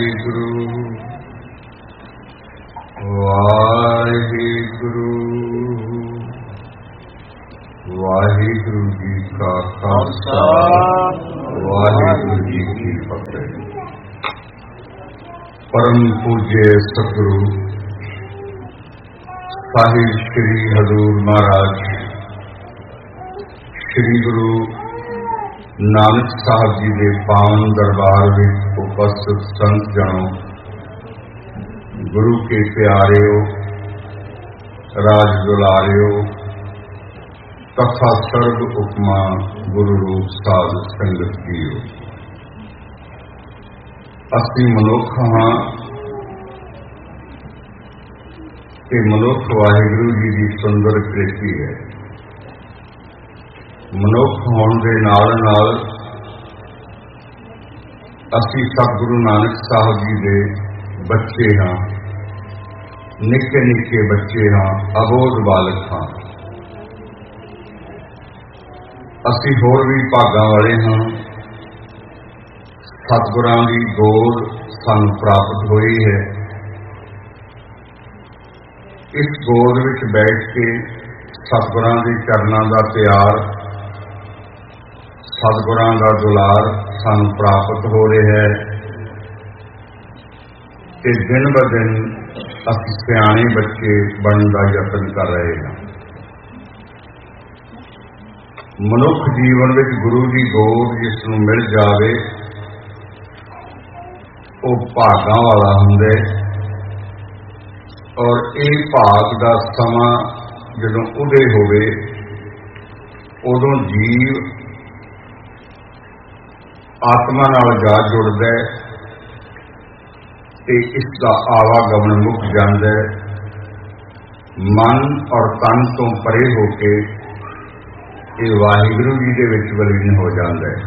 ਗੁਰੂ ਵਾਹਿਗੁਰੂ ਵਾਹਿਗੁਰੂ ਜੀ ਕਾ ਖਾਲਸਾ ਵਾਹਿਗੁਰੂ ਜੀ ਕੀ ਫਤਿਹ। ਪਰਮ ਪੂਜਯ ਸਤਿਗੁਰੂ ਸਾਹਿਬ ਸ੍ਰੀ ਹਜ਼ੂਰ ਮਹਾਰਾਜ ਸ੍ਰੀ ਗੁਰੂ ਨਾਨਕ ਸਾਹਿਬ ਜੀ ਦੇ ਪਾਵਨ ਦਰਬਾਰ ਵਿੱਚ ਉਪਸਥਿਤ ਸੰਤ ਜਨੋ, ਗੁਰੂ ਕੇ ਪਿਆਰਿਓ, ਰਾਜ ਦੁਲਾਰਿਓ ਤਥਾ ਸਰਬ ਉਪਮਾ ਗੁਰੂ ਰੂਪ ਸਾਧ ਸੰਗਤ ਜੀਓ। ਅਸੀਂ ਮਨੁੱਖ ਹਾਂ ਤੇ ਮਨੁੱਖ ਵਾਹਿਗੁਰੂ ਜੀ ਦੀ ਸੁੰਦਰ ਕ੍ਰਿਤੀ ਹੈ। ਮਨੁੱਖ ਹੋਣ ਦੇ ਨਾਲ ਨਾਲ ਅਸੀਂ ਸਤਿਗੁਰੂ ਨਾਨਕ ਸਾਹਿਬ ਜੀ ਦੇ ਬੱਚੇ ਹਾਂ, ਨਿੱਕੇ ਨਿੱਕੇ ਬੱਚੇ ਹਾਂ, ਅਬੋਧ ਬਾਲਕ ਹਾਂ। ਅਸੀਂ ਹੋਰ ਵੀ ਭਾਗਾਂ ਵਾਲੇ ਹਾਂ। ਸਤਿਗੁਰਾਂ ਦੀ ਗੋਦ ਸਾਨੂੰ ਪ੍ਰਾਪਤ ਹੋਈ ਹੈ। ਇਸ ਗੋਦ ਵਿੱਚ ਬੈਠ ਕੇ ਸਤਿਗੁਰਾਂ ਦੇ ਚਰਨਾਂ ਦਾ ਪਿਆਰ, ਸਤਿਗੁਰਾਂ ਦਾ ਦੁਲਾਰ ਸਾਨੂੰ ਪ੍ਰਾਪਤ ਹੋ ਰਿਹਾ ਹੈ ਤੇ ਦਿਨ ਬ ਦਿਨ ਅਸੀਂ ਸਿਆਣੇ ਬੱਚੇ ਬਣਨ ਦਾ ਯਤਨ ਕਰ ਰਹੇ ਹਾਂ। ਮਨੁੱਖ ਜੀਵਨ ਵਿੱਚ ਗੁਰੂ ਦੀ ਗੋਦ ਜਿਸ ਨੂੰ ਮਿਲ ਜਾਵੇ ਉਹ ਭਾਗਾਂ ਵਾਲਾ ਹੁੰਦਾ ਹੈ। ਔਰ ਇਹ ਭਾਗ ਦਾ ਸਮਾਂ ਜਦੋਂ ਉਦੇ ਹੋਵੇ ਉਦੋਂ ਜੀਵ ਆਤਮਾ ਨਾਲ ਜਾ ਜੁੜਦਾ ਹੈ ਤੇ ਇਸ ਦਾ ਆਵਾਗਮਨ ਮੁੱਕ ਜਾਂਦਾ ਹੈ। ਮਨ ਔਰ ਤਨ ਤੋਂ ਪਰੇ ਹੋ ਕੇ ਇਹ ਵਾਹਿਗੁਰੂ ਜੀ ਦੇ ਵਿੱਚ ਵਿਲੀਨ ਹੋ ਜਾਂਦਾ ਹੈ।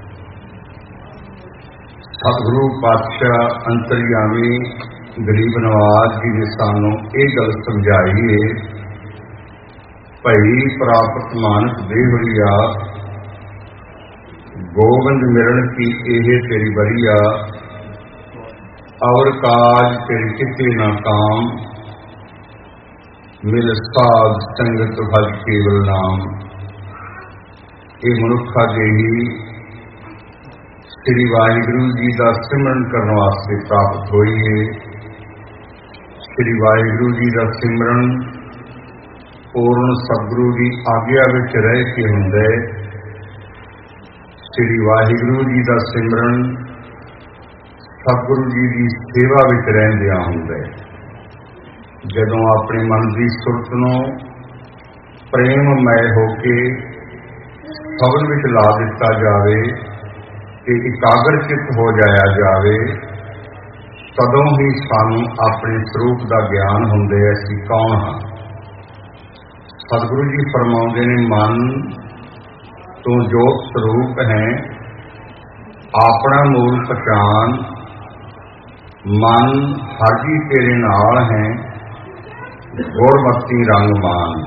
ਸਤਿਗੁਰੂ ਪਾਤਸ਼ਾਹ ਅੰਤਰਯਾਮੀ ਗਰੀਬ ਨਵਾਜ਼ ਜੀ ਨੇ ਸਾਨੂੰ ਇਹ ਗੱਲ ਸਮਝਾਈ ਹੈ, ਭਈ ਪ੍ਰਾਪਤ ਮਾਨਸ ਦੇ ਹੋਈਆ, ਗੋਬਿੰਦ ਮਿਲਣ ਕੀ ਇਹ ਤੇਰੀ ਬਰੀਆ, ਔਰ ਕਾਜ ਤੇਰੀ ਕਿਤੇ ਨਾ ਕਾਮ, ਮਿਲ ਸਾਧ ਸੰਗਤ ਭਜ ਕੇਵਲ ਨਾਮ। ਇਹ ਮਨੁੱਖਾ ਜਿਹੀ ਸ੍ਰੀ ਵਾਹਿਗੁਰੂ ਜੀ ਦਾ ਸਿਮਰਨ ਕਰਨ ਵਾਸਤੇ ਪ੍ਰਾਪਤ ਹੋਈ ਹੈ। ਸ੍ਰੀ ਵਾਹਿਗੁਰੂ ਜੀ ਦਾ ਸਿਮਰਨ ਪੂਰਨ ਸਤਿਗੁਰੂ ਦੀ ਆਗਿਆ ਵਿੱਚ ਰਹਿ ਕੇ ਹੁੰਦਾ ਹੈ। ਸ੍ਰੀ ਵਾਹਿਗੁਰੂ ਜੀ ਦਾ ਸਿਮਰਨ ਸਤਿਗੁਰੂ ਜੀ ਦੀ ਸੇਵਾ ਵਿੱਚ ਰਹਿੰਦਿਆਂ ਹੁੰਦਾ ਹੈ। ਜਦੋਂ ਆਪਣੇ ਮਨ ਦੀ ਸੁਰਤ ਨੂੰ ਪ੍ਰੇਮਮੈ ਹੋ ਕੇ ਸ਼ਬਦ ਵਿੱਚ ਲਾ ਦਿੱਤਾ ਜਾਵੇ ਤੇ ਇਕਾਗਰ ਚਿੱਤ ਹੋ ਜਾਇਆ ਜਾਵੇ, ਤਦੋਂ ਹੀ ਸਾਨੂੰ ਆਪਣੇ ਸਰੂਪ ਦਾ ਗਿਆਨ ਹੁੰਦਾ ਹੈ, ਅਸੀਂ ਕੌਣ ਹਾਂ। ਸਤਿਗੁਰੂ ਜੀ ਫਰਮਾਉਂਦੇ ਨੇ, ਮਨ ਤੂੰ ਜੋਤ ਸਰੂਪ ਹੈ, ਆਪਣਾ ਮੂਲ ਪਛਾਣ, ਮਨ ਹਰ ਜੀ ਤੇਰੇ ਨਾਲ ਹੈ, ਗੁਰਮਤਿ ਰੰਗ ਮਾਨ।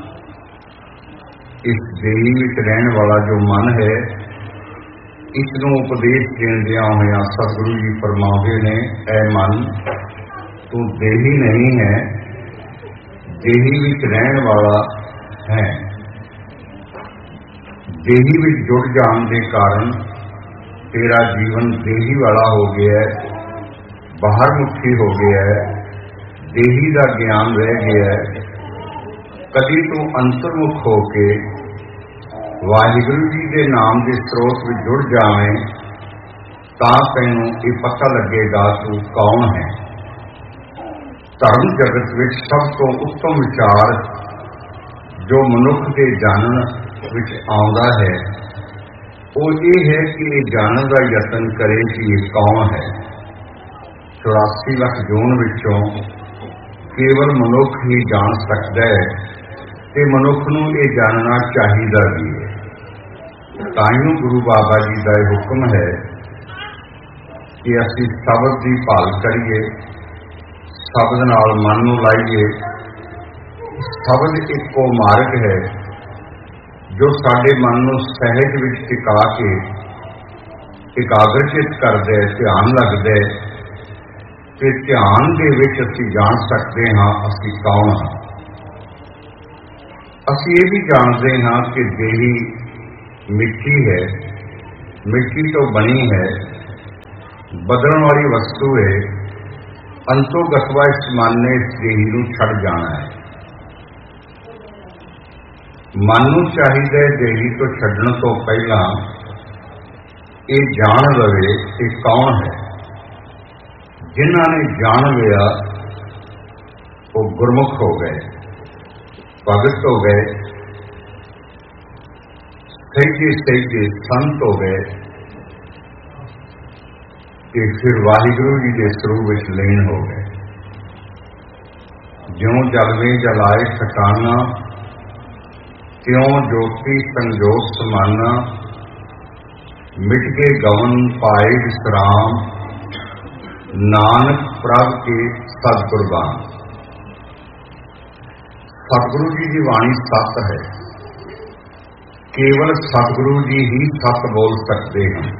ਇਸ ਦੇਹੀ ਵਿੱਚ ਰਹਿਣ ਵਾਲਾ ਜੋ ਮਨ ਹੈ, ਇਸ ਨੂੰ ਉਪਦੇਸ਼ ਦੇਂਦਿਆਂ ਹੋਇਆਂ ਸਤਿਗੁਰੂ ਜੀ ਫਰਮਾਉਂਦੇ ਨੇ, ਐ ਮਨ ਤੂੰ ਦੇਹੀ ਨਹੀਂ ਹੈ, ਦੇਹੀ ਵਿੱਚ ਰਹਿਣ ਵਾਲਾ ਹੈ। ਦੇਹੀ ਵਿੱਚ ਜੁੜ ਜਾਣ ਦੇ ਕਾਰਨ ਤੇਰਾ ਜੀਵਨ ਦੇਹੀ ਵਾਲਾ ਹੋ ਗਿਆ ਹੈ, ਬਾਹਰ ਮੁਖੀ ਹੋ ਗਿਆ ਹੈ, ਦੇਹੀ ਦਾ ਗਿਆਨ ਰਹਿ ਗਿਆ ਹੈ। ਕਦੀ ਤੂੰ ਅੰਤਰਮੁਖ ਹੋ ਕੇ ਵਾਹਿਗੁਰੂ ਜੀ ਦੇ ਨਾਮ ਦੇ ਸਰੋਤ ਵਿੱਚ ਜੁੜ ਜਾਵੇਂ ਤਾਂ ਤੈਨੂੰ ਇਹ ਪਤਾ ਲੱਗੇਗਾ ਤੂੰ ਕੌਣ ਹੈ। ਧਰਮ ਜਗਤ ਵਿੱਚ ਸਭ ਤੋਂ ਉੱਤਮ ਵਿਚਾਰ ਜੋ ਮਨੁੱਖ ਦੇ ਜਾਣਨ ਵਿੱਚ ਆਉਂਦਾ ਹੈ ਉਹ ਇਹ ਹੈ ਕਿ ਇਹ ਜਾਣਨ ਦਾ ਯਤਨ ਕਰੇ ਕਿ ਇਹ ਕੌਣ ਹੈ। 84 ਲੱਖ ਜੂਨ ਵਿੱਚੋਂ ਕੇਵਲ ਮਨੁੱਖ ਹੀ ਜਾਣ ਸਕਦਾ ਹੈ ਤੇ ਮਨੁੱਖ ਨੂੰ ਇਹ ਜਾਣਨਾ ਚਾਹੀਦਾ ਵੀ ਹੈ। ਤਾਂ ਹੀ ਗੁਰੂ ਬਾਬਾ ਜੀ ਦਾ ਇਹ ਹੁਕਮ ਹੈ ਕਿ ਅਸੀਂ ਸ਼ਬਦ ਦੀ ਭਾਲ ਕਰੀਏ, ਸ਼ਬਦ ਨਾਲ ਮਨ ਨੂੰ ਲਾਈਏ। ਸ਼ਬਦ ਇੱਕੋ ਮਾਰਗ ਹੈ ਜੋ ਸਾਡੇ ਮਨ ਨੂੰ ਸਹਿਜ ਵਿੱਚ ਟਿਕਾ ਕੇ ਇਕਾਗਰਚਿਤ ਕਰਦਾ ਹੈ, ਧਿਆਨ ਲੱਗਦਾ ਹੈ ਤੇ ਧਿਆਨ ਦੇ ਵਿੱਚ ਅਸੀਂ ਜਾਣ ਸਕਦੇ ਹਾਂ ਅਸੀਂ ਕੌਣ ਹਾਂ। ਅਸੀਂ ਇਹ ਵੀ ਜਾਣਦੇ ਹਾਂ ਕਿ ਦੇਹੀ ਮਿੱਟੀ ਹੈ, ਮਿੱਟੀ ਤੋਂ ਬਣੀ ਹੈ, ਬਦਲਣ ਵਾਲੀ ਵਸਤੂ ਹੈ। ਅੰਤੋਂ ਗਤਵਾ ਇਸ ਮਨ ਨੇ ਇਸ ਦੇਹੀ ਨੂੰ ਛੱਡ ਜਾਣਾ ਹੈ। ਮਨ ਨੂੰ ਚਾਹੀਦਾ ਦੇਹੀ ਤੋਂ ਛੱਡਣ ਤੋਂ ਪਹਿਲਾਂ ਇਹ ਜਾਣ ਲਵੇ ਇਹ ਕੌਣ ਹੈ। ਜਿਨ੍ਹਾਂ ਨੇ ਜਾਣ ਲਿਆ ਉਹ ਗੁਰਮੁਖ ਹੋ ਗਏ, ਭਗਤ ਹੋ ਗਏ, ਸਹਿਜੇ ਸੰਤ ਹੋ ਗਏ ਤੇ ਫਿਰ ਵਾਹਿਗੁਰੂ ਜੀ ਦੇ ਸਰੂਪ ਵਿੱਚ ਲੀਨ ਹੋ ਗਏ। ਜਿਉਂ ਜਲਵੇਂ ਜਲਾਏ ਠਿਕਾਣਾ, ਤਿਉਂ ਜੋਤੀ ਸੰਜੋਗ ਸਮਾਨਾ। ਮਿਟ ਕੇ ਗਵਨ ਪਾਏ ਵਿਸਰਾਮ, ਨਾਨਕ ਪ੍ਰਭ ਕੇ ਸਤਿਗੁਰਬਾਨ। ਸਤਿਗੁਰੂ ਜੀ ਦੀ ਬਾਣੀ ਸੱਤ ਹੈ। ਕੇਵਲ ਸਤਿਗੁਰੂ ਜੀ ਹੀ ਸੱਤ ਬੋਲ ਸਕਦੇ ਹਨ।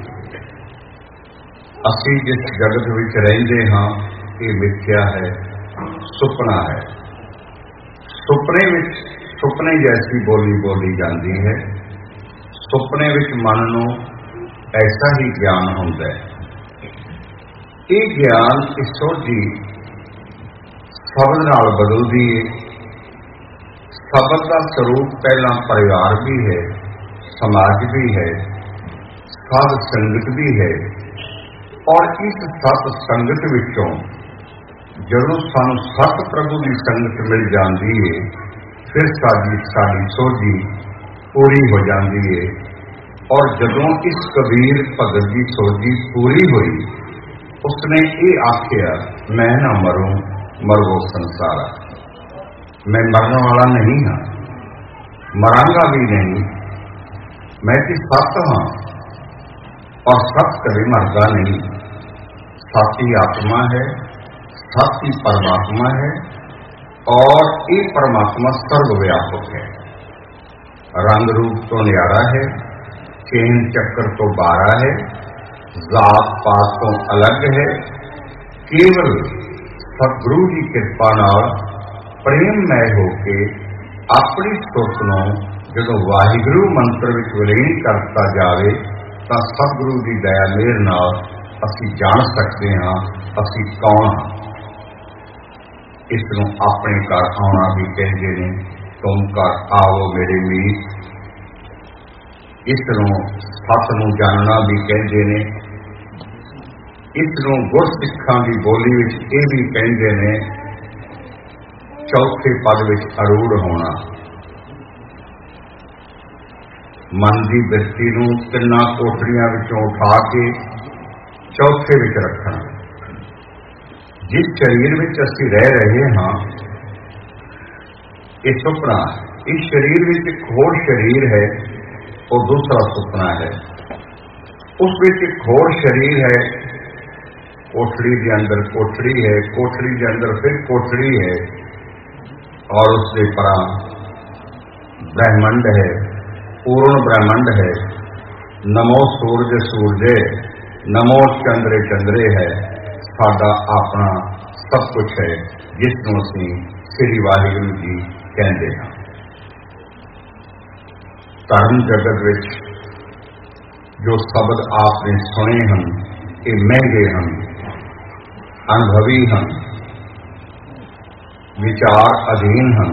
ਅਸੀਂ ਜਿਸ ਜਗਤ ਵਿੱਚ ਰਹਿੰਦੇ ਹਾਂ ਇਹ ਮਿਥਿਆ ਹੈ, ਸੁਪਨਾ ਹੈ। ਸੁਪਨੇ ਵਿੱਚ ਸੁਪਨੇ ਜੈਸੀ ਬੋਲੀ ਬੋਲੀ ਜਾਂਦੀ ਹੈ। ਸੁਪਨੇ ਵਿੱਚ ਮਨ ਨੂੰ ਐਸਾ ਹੀ ਗਿਆਨ ਹੁੰਦਾ ਹੈ। ਇਹ ਗਿਆਨ ਦੀ ਸੋਝੀ ਸ਼ਬਦ ਨਾਲ ਬਦਲਦੀ ਹੈ। ਸ਼ਬਦ ਦਾ ਸਰੂਪ ਪਹਿਲਾਂ ਪਰਿਵਾਰ ਵੀ ਹੈ, ਸਮਾਜ ਵੀ ਹੈ, ਸਾਧ ਸੰਗਤ ਵੀ ਹੈ। ਔਰ ਇਸ ਸਤ ਸੰਗਤ ਵਿੱਚੋਂ ਜਦੋਂ ਸਾਨੂੰ ਸਤ ਪ੍ਰਭੂ ਦੀ ਸੰਗਤ ਮਿਲ ਜਾਂਦੀ ਹੈ ਫਿਰ ਸਾਡੀ ਸੋਝੀ ਪੂਰੀ ਹੋ ਜਾਂਦੀ ਹੈ। ਔਰ ਜਦੋਂ ਇਸ ਕਬੀਰ ਭਗਤ ਦੀ ਸੋਝੀ ਪੂਰੀ ਹੋਈ ਉਸਨੇ ਇਹ ਆਖਿਆ ਮੈਂ ਨਾ ਮਰੂੰ ਮਰਵੋ ਸੰਸਾਰਾ। ਮੈਂ ਮਰਨ ਵਾਲਾ ਨਹੀਂ ਹਾਂ, ਮਰਾਂਗਾ ਵੀ ਨਹੀਂ। ਮੈਂ ਕਿ ਸੱਤ ਹਾਂ ਔਰ ਸੱਤ ਕਦੇ ਮਰਦਾ ਨਹੀਂ। ਸੱਤ ਹੀ ਆਤਮਾ ਹੈ, ਸੱਤ ਹੀ परमात्मा है और ये परमात्मा सर्वव्यापक है। रंग रूप तो न्यारा है, चेन चक्कर तो बारा है, जात पात तो अलग है। केवल सतगुरु की कृपा नाल प्रेममय होके अपनी सुख नूं जदों वाहिगुरू मंत्र विच विलीन करता जावे तां सतगुरु की दया मेहर नाल असीं जान सकते हां असीं कौन हां। इस नूं अपने घर आउणा भी कहते हैं, तुम घर आओ मेरे मीत। इस नूं सत नूं जानना भी कहते हैं। इस नूं गुरसिखां की बोली विच इह भी कहते हैं चौथे पद विच अरूढ़ होना। मन की बिरती नूं तिन्नां कोठड़ियां विचों उठा के चौथे विच रखना। जिस शरीर में असी रह रहे हाँ ये सुपना, इस शरीर में एक होर शरीर है और दूसरा सुपना है। उस विच एक होर शरीर है, कोठड़ी के अंदर कोठड़ी है, कोठड़ी के अंदर फिर कोठड़ी है और उसके परा ब्रह्मंड है, पूर्ण ब्रह्मंड है। नमो सूरज सूरजे, नमो चंद्रे चंद्रे है। साडा अपना सब कुछ है जिसनों असीं श्री वाहिगुरू जी कहते हैं। धर्म जगत विच जो शब्द आपने सुने हैं ये महंगे हैं, अनुभवी हैं, विचार अधीन हैं।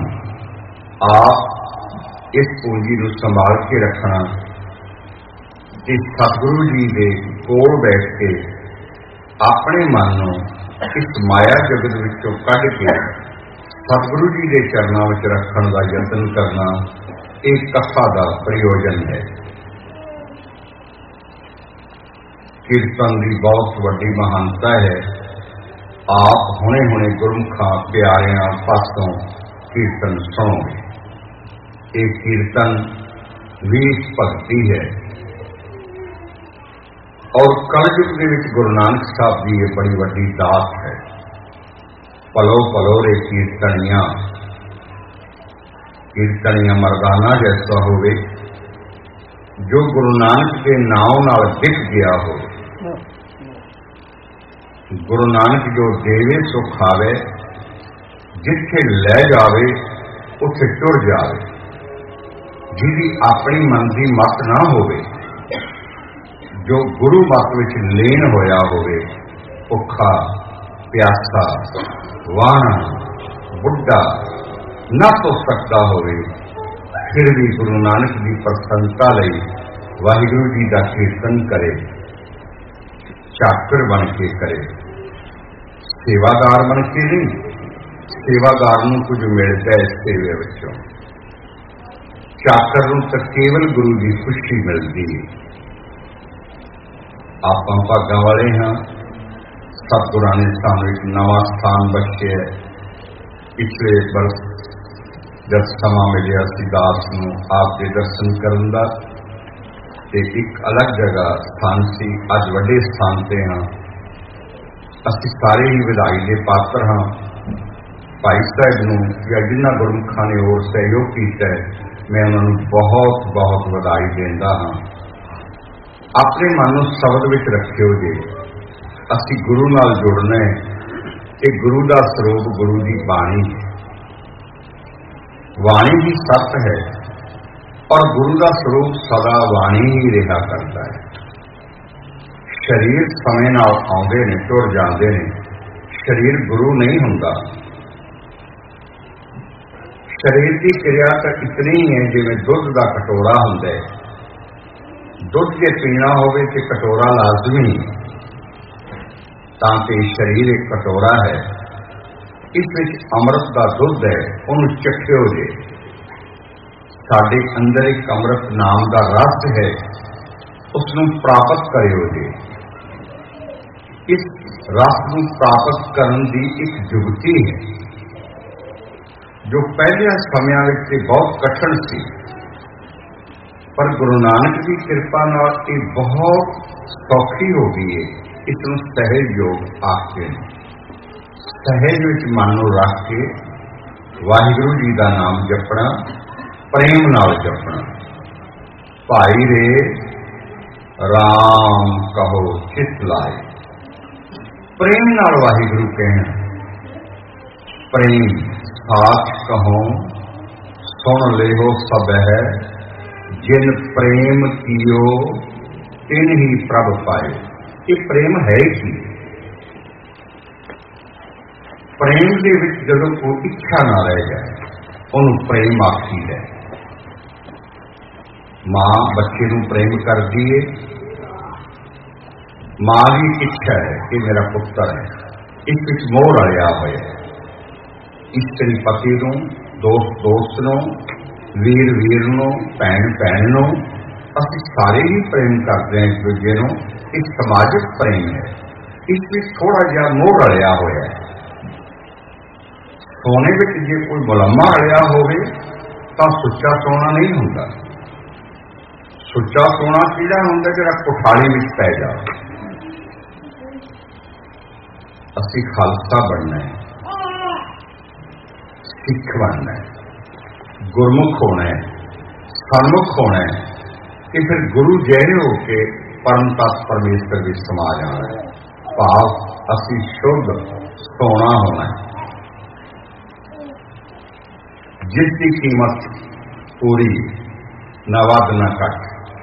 आप इस पूंजी को संभाल के रखना। इस सतगुरु जी के कोल बैठ के अपने मन नूं इस माया जगत विचों कढ के सतगुरु जी के चरणों में रखने का यतन करना एक कथा का प्रयोजन है। कीर्तन की बहुत वड्डी महानता है। आप हुणे हुणे गुरमुखां प्यारियां पासों कीर्तन सुनोगे। ये कीर्तन भी भक्ति है और कलयुग के विच गुरु नानक साहब की ये बड़ी वड्डी दात है। पलो पलो रे कीर्तनियां, कीर्तनियां मरदाना जैसा होवे जो गुरु नानक के नाम नाल दिख गया हो। गुरु नानक जो देवे सो खावे, जिथे लै जावे उथे टुर जावे। जिहदी अपनी मन की मत ना होवे, जो गुरु मत विच लीन होया होवे, भुखा प्यासा वाहना बुढ़ा ना तो सकता होवे, फिर भी गुरु नानक की प्रसन्नता लई वाहिगुरु जी का कीर्तन करे, चाकर बन के करे, सेवादार बन के नहीं। सेवादार नूं कुछ मिलता है इस सेवे विचों, चाकर नूं तां केवल गुरु की खुशी मिलती है। आपां भागां वाले हाँ, सतगुरां ने सानूं एक नवां स्थान बख्शिया। पिछले बरस जब समा मिलिया सी दास नूं आप दे दर्शन करन दा, ते एक अलग जगह स्थान सी, अज वड्डे स्थान ते हाँ। असीं सारे ही विधाई के पात्र हाँ। भाई साहब नूं या जिन्हां गुरमुखां ने होर सहयोग कीता है, मैं उन्होंने बहुत बहुत वधाई देंदा हाँ। अपने मन नूं शब्द विच रखियो जे, असीं गुरु नाल जुड़ना है। कि गुरु का स्वरूप गुरु की बाणी है, वाणी ही सत है और गुरु का स्वरूप सदा वाणी ही रहा करता है। शरीर समय नाल आउंदे ने, टुर जाते हैं, शरीर गुरु नहीं हुंदा। शरीर की क्रिया तो इतनी ही है जिवें दुध का कटोरा हुंदा है। दुध जे पीना होवे ते कटोरा लाजमी, ताकि शरीर एक कटोरा है, इस विच अमृत का दुध है, उन्हें चखियो जे। साडे अंदर एक अमृत नाम का रस है, उसनूं प्राप्त करियो जे। इस रस नूं प्राप्त करन दी एक जुगती है, जो पहले समयां विच बहुत कठिन सी, पर गुरु नानक की कृपा नाल ये बहुत सौखी हो गई है। इसनूं सहज योग आखदे ने। सहज विच मन नूं रख के वाहिगुरु जी का नाम जपना, प्रेम नाल जपना। भाई रे राम कहो चित लाए, प्रेम नाल वाहिगुरु कहना। प्रेम साच कहो सुन लेहो सब है, जिन प्रेम कियो तिन ही प्रभ पाए। ये प्रेम है कि प्रेम दे विच जदों कोई इच्छा ना रह जाए, उन्होंने प्रेम आखी है। मां बच्चे नूं प्रेम करदी है, मां की इच्छा है कि मेरा पुत्र है, इस विच मोह रलिया होया है। इस्त्री पति नूं, दोस्त दोस्त नूं, वीर वीर नूं, भैन भैन नूं, असीं सारे ही प्रेम करते हैं एक दूजे नूं। एक समाजिक प्रेम है, इस विच थोड़ा जिहा मोह रलिया होया है। सोने विच जे कोई मुलम्मा रलिया होवे तां सुच्चा सोना नहीं हुंदा। सुच्चा सोना किहड़ा हुंदा? जिहड़ा कोठाली विच पै जावे। असीं खालसा बनना है, सिख बनना है, गुरमुख होना है, सन्मुख होना है, कि फिर गुरु जैसे होके परम तत्व परमेश्वर भी समा जाना है। भाव असीं शुद्ध सोना होना है, जिसकी कीमत पूरी, न वध न घट।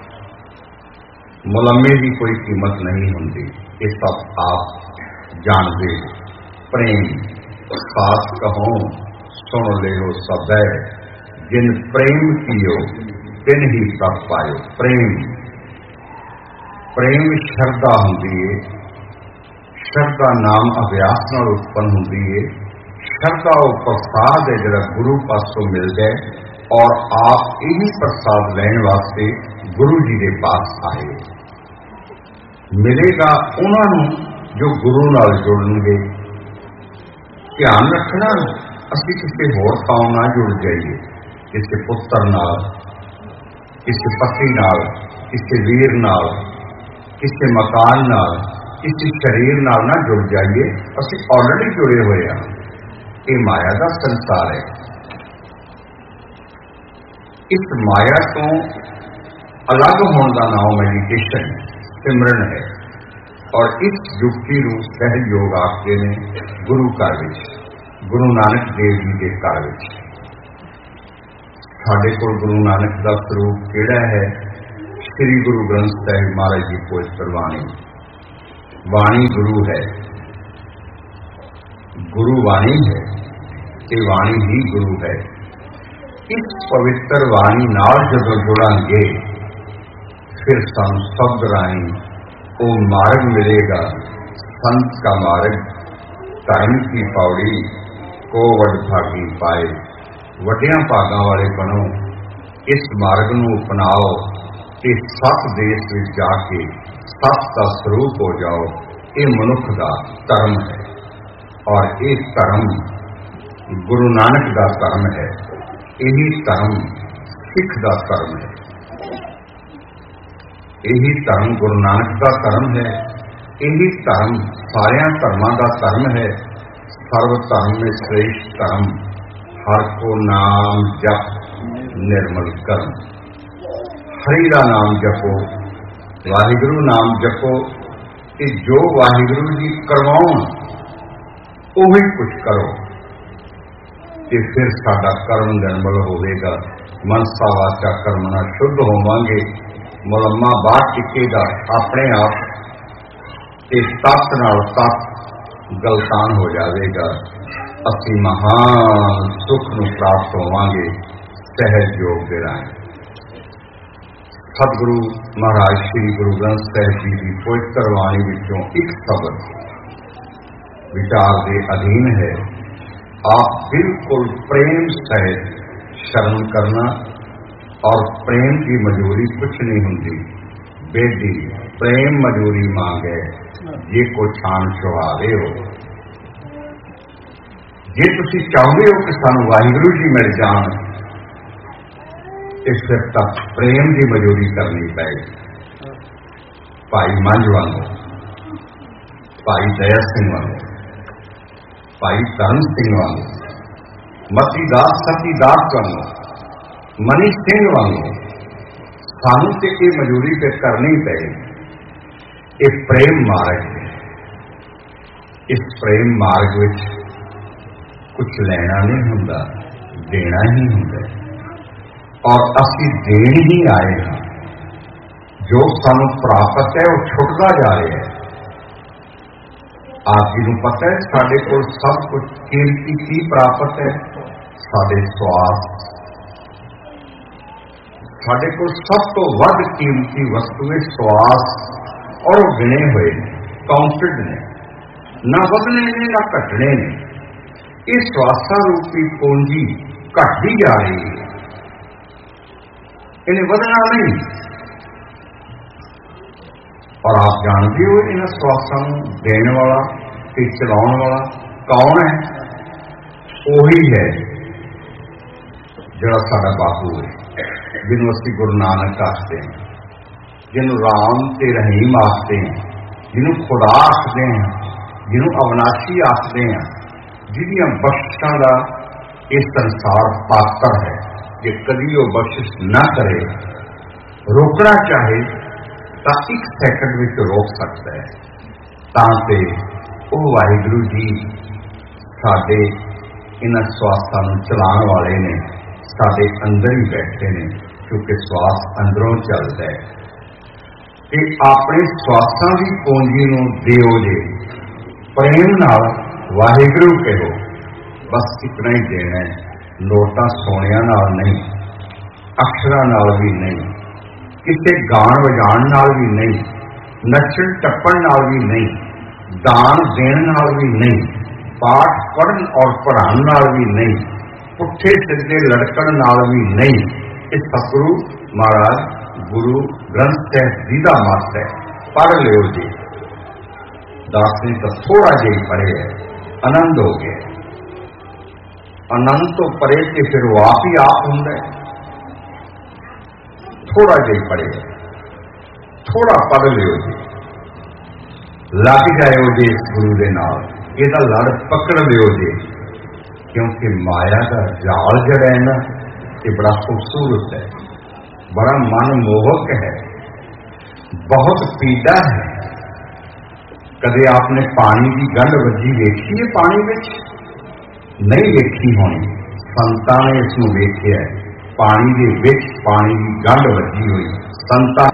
मुलम्मे की कोई कीमत नहीं होती, ये सब आप जानते। प्रेम सास कहो सुन लेहो सब है, जिन प्रेम कियो तिन ही प्रभ पायो। प्रेम प्रेम शरदा हुंदी है, शरदा नाम अभ्यास नाल उत्पन्न हुंदी है। शरदा वो प्रसाद है जिहड़ा गुरु पासों मिल जाए, और आप यही प्रसाद लैण वास्ते गुरु जी के पास आए। मिलेगा उन्होंने जो गुरु नाल जुड़नगे। ध्यान रखना, असीं किसी होर थां ना जुड़ जाइए, किसी पुत्र नाल, किसी पति नाल, किसी वीर नाल, किसी मकान नाल, किसी शरीर नाल ना जुड़ जाइए। असीं ऑलरेडी जुड़े हुए हैं। ये माया का संसार है। इस माया तो अलग होने का नाम मेडिटेशन, सिमरन है। और इस युक्ति रूप सहयोग आखते ने गुरु घर विच, गुरु नानक देव जी के घर विच। साडे कोल गुरु नानक का स्वरूप किहड़ा है? श्री गुरु ग्रंथ साहिब महाराज जी पवित्र वाणी। वाणी गुरु है, गुरु वाणी है, ते वाणी ही गुरु है। इस पवित्र वाणी नाल जदों जुड़ांगे फिर सानू शब्द राही वो मार्ग मिलेगा, संत का मार्ग। धर्म की पौड़ी को वड भागी पाए, वड्डियां भागां वाले बनो। इस मार्ग नूं अपनाओ ते सत देश विच जाके सत का स्वरूप हो जाओ। ये मनुख का धर्म है और ये धर्म गुरु नानक का धर्म है। यही धर्म सिख का धर्म है, यही धर्म गुरु नानक का धर्म है, यही धर्म सारिया धर्मां का धर्म है। सर्व धर्म में श्रेष्ठ धर्म हर को नाम जप निर्मल कर्म। हरि का नाम जपो, वाहिगुरु नाम जपो कि जो वाहिगुरु जी करवाउण उही कुछ करो कि फिर साडा कर्म निर्मल होवेगा। मनसा वाचा कर्मना शुद्ध होवांगे। मुलम्मा बाहर टिकेगा अपने आप, तत्त नाल तत्त गलतान हो जाएगा। असी महान सुख नूं प्राप्त होवांगे सहज योग दे राहें। सतगुरु महाराज श्री गुरु ग्रंथ साहिब जी की पवित्र वाणी विचों एक शब्द विचार के अधीन है। आप बिल्कुल प्रेम सहित शरण करना और प्रेम की मजूरी कुछ नहीं होंगी। बेटी प्रेम मजूरी मांगे ये को छान छुहावे हो। जे तुसी चाहते हो कि सानू वाहिगुरु जी मिल जान, इस फिर तक प्रेम की मजूरी करनी पएगी। भाई मंझ वांगू, भाई दया सिंह वांगू, भाई धर्म सिंह वांगू, मती दास सती दास वांगू, मनी सिंह वांगू सानू ते ये मजूरी फिर करनी पएगी। ये प्रेम मार्ग है। इस प्रेम मार्ग विच कुछ लेना नहीं हुंदा, देना ही हुंदा और असी देन ही आए हैं। जो सानू प्राप्त है वो छुटता जा रहा है। आप जी नूं पता है साडे कोल सब कुछ कीमती की प्राप्त है? साडे स्वास। साडे कोल सब तो वध कीमती वस्तु है स्वास, और वो गिने हुए ने, काउंटेड ने, ना वधने ने ना घटने ने। ये स्वासा रूपी पूंजी घटती जा रही है, इन्हें वधना नहीं। और आप जानते हो इन स्वासां नूं देने वाला ते चलाने वाला कौन है? वही है जिहड़ा साडा बापू है, जिन्हों असीं गुरु नानक आखते हैं, जिन्हों राम ते रहीम आखते हैं, जिन्हों खुदा आखते हैं, जिन्हों अविनाशी आखते हैं, जिहदियां बख्शिशां दा इस संसार पात्र है कि कदी वो बख्शिश न करे। रोकना चाहे तो 1 सैकंड में रोक सकता है। ताकि वो वाहिगुरु जी साडे इन्हां स्वासां नूं चलाउण वाले ने, साडे अंदर ही बैठे ने, क्योंकि स्वास अंदरों चलता है। ते अपने स्वासां की पूंजी नूं दिओ जे प्रेम नाल वाहिगुरु कहो, बस इतना ही देना है। नोटां सोनिया नाल नहीं, अक्षरां नाल भी नहीं, किसी गाण वजाण नाल भी नहीं, नचण टप्पण नाल भी नहीं, दान देण नाल भी नहीं, पाठ पढ़न और पढ़ाण नाल भी नहीं, पुठे सिद्धे लड़कण नाल भी नहीं। इस सतगुरु महाराज गुरु ग्रंथ साहिब जी का मत है, पढ़ लियो जी। दास ने तो थोड़ा जिहा पढ़े है, आनंद हो गया। आनंद तो परे के फिर वो आप ही आप होंगे। थोड़ा जिहा पढ़े, थोड़ा पढ़ लियो जी, लग जाओ जी इस गुरु के नाल, ਇਹਦਾ लड़ पकड़ लियो जी। क्योंकि माया का जाल जड़ा है ना, ये बड़ा खूबसूरत है, बड़ा मन मोहक है, बहुत पीड़ा है। कदे आपने पानी की गंढ वजी वेखी है? पानी विच नहीं वेखी होनी, संतां ने इसनूं वेखिआ है। पानी दे विच पानी की गंढ वजी हुई, संतां